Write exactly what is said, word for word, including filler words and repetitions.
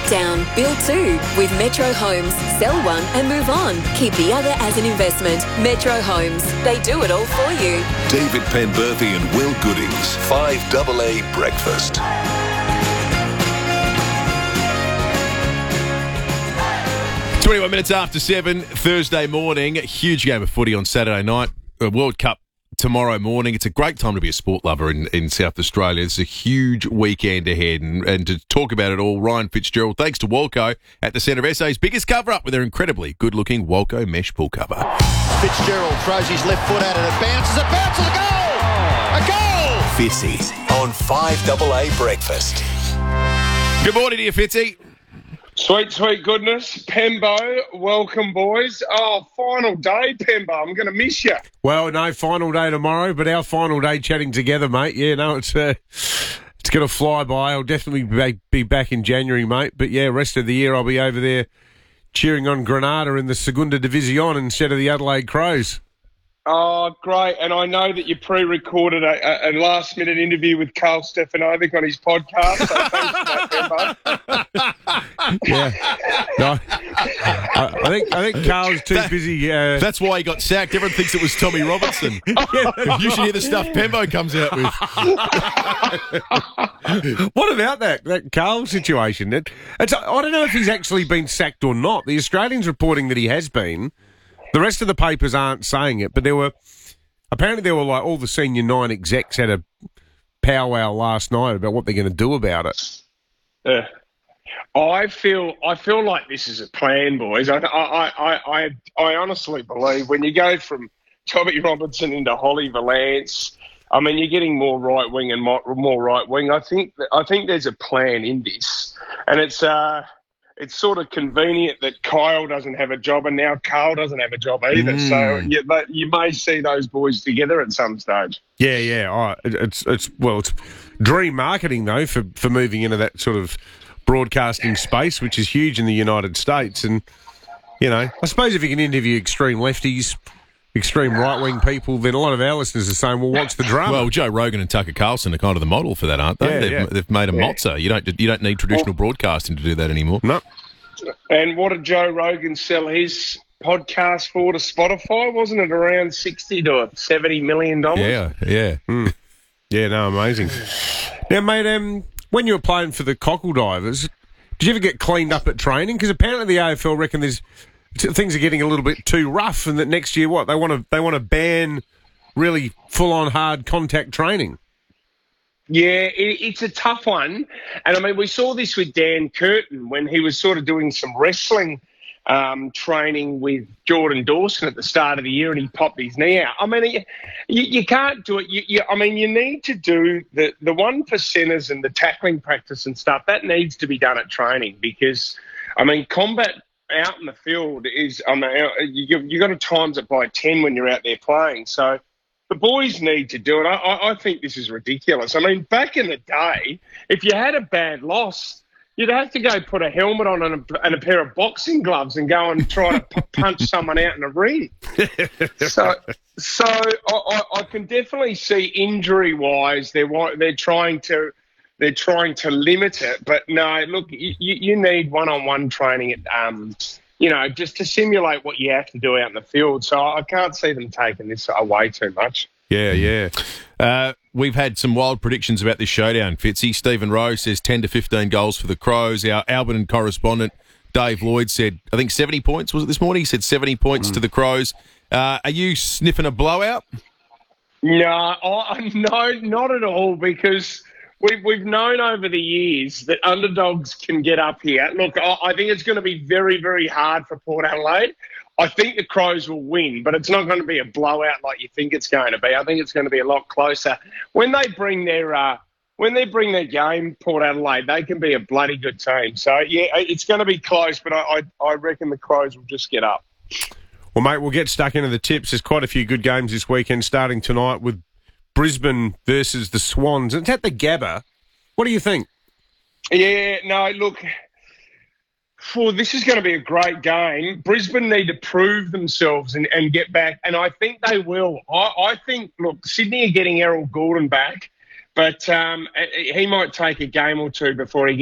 down, build two. With Metro Homes, sell one and move on. Keep the other as an investment. Metro Homes, they do it all for you. David Penberthy and Will Goodings, five double A Breakfast. twenty-one minutes after seven, Thursday morning. Huge game of footy on Saturday night. A World Cup tomorrow morning. It's a great time to be a sport lover in, in South Australia. It's a huge weekend ahead. And, and to talk about it all, Ryan Fitzgerald, thanks to Walco at the centre of S A's biggest cover-up with their incredibly good-looking Walco mesh pool cover. Fitzgerald throws his left foot at it. It bounces. It bounces. A goal! A goal! Fitzy on five double A Breakfast. Good morning to you, Fitzy. Sweet, sweet goodness. Pembo, welcome, boys. Oh, final day, Pembo. I'm going to miss you. Well, no, final day tomorrow, but our final day chatting together, mate. Yeah, no, it's uh, it's going to fly by. I'll definitely be, be back in January, mate. But, yeah, rest of the year I'll be over there cheering on Granada in the Segunda División instead of the Adelaide Crows. Oh, great. And I know that you pre-recorded a, a, a last-minute interview with Carl Stefanovic on his podcast. So thanks for that, Pembo. Yeah. No, I, I think I think Carl's too That- busy. Uh, That's why he got sacked. Everyone thinks it was Tommy Robertson. You should hear the stuff Pembo comes out with. What about that that Carl situation? It, it's, I don't know if he's actually been sacked or not. The Australian's reporting that he has been. The rest of the papers aren't saying it, but there were apparently there were like all the senior nine execs had a powwow last night about what they're going to do about it. Uh, I feel I feel like this is a plan, boys. I, I, I, I, I honestly believe when you go from Tommy Robertson into Holly Valance, I mean, you're getting more right wing and more, more right wing. I think I think there's a plan in this, and it's uh, it's sort of convenient that Kyle doesn't have a job and now Carl doesn't have a job either. Mm. So you, but you may see those boys together at some stage. Yeah, yeah. Oh, it, it's it's well, it's dream marketing though for for moving into that sort of broadcasting space, which is huge in the United States. And you know, I suppose if you can interview extreme lefties, extreme right-wing people, then a lot of our listeners are saying, well, what's the drama? Well, Joe Rogan and Tucker Carlson are kind of the model for that, aren't they? Yeah, they've, yeah. they've made a Yeah. mozza. You don't you don't need traditional broadcasting to do that anymore. No. And what did Joe Rogan sell his podcast for to Spotify? Wasn't it around sixty to seventy million dollars? Yeah, yeah. Mm. Yeah, no, amazing. Now, mate, um, when you were playing for the Cockle Divers, did you ever get cleaned up at training? Because apparently the A F L reckon there's t- things are getting a little bit too rough, and that next year, what they want to they want to ban really full on hard contact training. Yeah, it, it's a tough one. And, I mean, we saw this with Dan Curtin when he was sort of doing some wrestling um, training with Jordan Dawson at the start of the year and he popped his knee out. I mean, you, you can't do it. You, you, I mean, you need to do the, the one percenters and the tackling practice and stuff. That needs to be done at training because, I mean, combat out in the field is, I mean, you, you've got to times it by ten when you're out there playing. So, the boys need to do it. I, I think this is ridiculous. I mean, back in the day, if you had a bad loss, you'd have to go put a helmet on and a, and a pair of boxing gloves and go and try to p- punch someone out in a ring. So, so I, I, I can definitely see injury-wise, they're wa- they're trying to they're trying to limit it. But no, look, you, you need one-on-one training at. Um, You know, just to simulate what you have to do out in the field. So I can't see them taking this away too much. Yeah, yeah. Uh, we've had some wild predictions about this showdown, Fitzy. Stephen Rowe says ten to fifteen goals for the Crows. Our Alberton correspondent, Dave Lloyd, said, I think seventy points, was it this morning? He said seventy points mm. to the Crows. Uh, are you sniffing a blowout? No, I, no, not at all, because we've, we've known over the years that underdogs can get up here. Look, I, I think it's going to be very, very hard for Port Adelaide. I think the Crows will win, but it's not going to be a blowout like you think it's going to be. I think it's going to be a lot closer. When they bring their uh, when they bring their game, Port Adelaide, they can be a bloody good team. So, yeah, it's going to be close, but I, I, I reckon the Crows will just get up. Well, mate, we'll get stuck into the tips. There's quite a few good games this weekend, starting tonight with Brisbane versus the Swans. It's at the Gabba. What do you think? Yeah, no, look, for this is going to be a great game. Brisbane need to prove themselves and, and get back, and I think they will. I, I think, look, Sydney are getting Errol Gordon back, but um, he might take a game or two before he